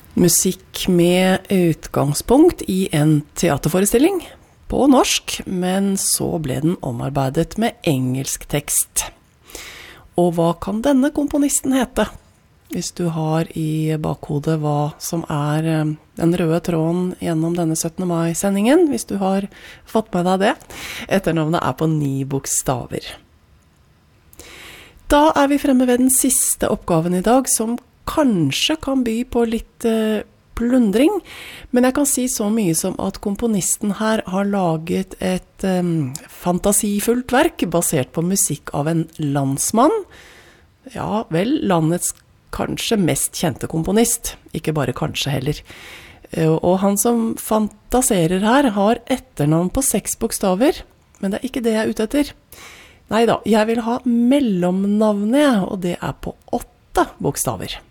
Musikk med utgangspunkt i en teaterforestilling på norsk, men så ble den omarbeidet med engelsk tekst. Og hva kan denne komponisten hete? Hvis du har i bakhodet hva som den røde tråden gjennom denne 17. mai-sendingen, hvis du har fått med deg det. Etternavnet på 9 bokstaver. Da vi fremme ved den siste oppgaven i dag, som kanskje kan by på litt plundring, men jeg kan si så mye som at komponisten her har laget et fantasifullt verk basert på musikk av en landsmann. Ja, vel, landets kanskje mest kjente komponist, ikke bare kanskje heller. Og han som fantaserer her har etternavn på 6 bokstaver, men det ikke det jeg ute etter. Neida, jeg vil ha mellomnavnet, og det på 8 bokstaver.